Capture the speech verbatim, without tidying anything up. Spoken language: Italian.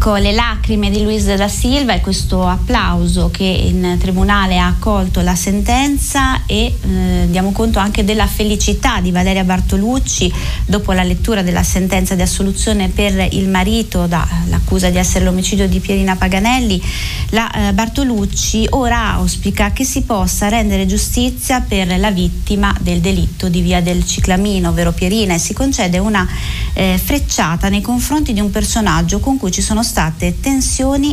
Ecco le lacrime di Luis da Silva e questo applauso che in tribunale ha accolto la sentenza, e eh, diamo conto anche della felicità di Valeria Bartolucci dopo la lettura della sentenza di assoluzione per il marito dall'accusa di essere l'omicidio di Pierina Paganelli. La eh, Bartolucci ora auspica che si possa rendere giustizia per la vittima del delitto di Via del Ciclamino, ovvero Pierina, e si concede una eh, frecciata nei confronti di un personaggio con cui ci sono state tensioni